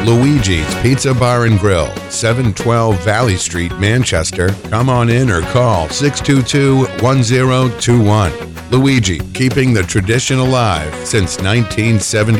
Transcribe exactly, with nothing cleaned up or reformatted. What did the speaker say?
Luigi's Pizza Bar and Grill, seven twelve Valley Street, Manchester. Come on in or call six two two, one zero two one. Luigi, keeping the tradition alive since nineteen seventy.